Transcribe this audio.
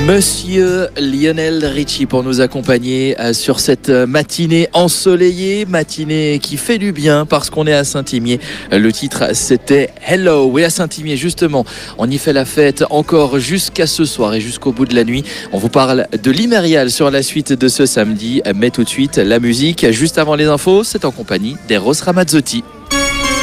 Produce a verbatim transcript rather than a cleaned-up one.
Monsieur Lionel Richie pour nous accompagner sur cette matinée ensoleillée, matinée qui fait du bien parce qu'on est à Saint-Imier. Le titre c'était Hello. Et à Saint-Imier justement, on y fait la fête encore jusqu'à ce soir et jusqu'au bout de la nuit. On vous parle de l'Imérial sur la suite de ce samedi. Mais tout de suite la musique, juste avant les infos, c'est en compagnie d'Eros Ramazzotti.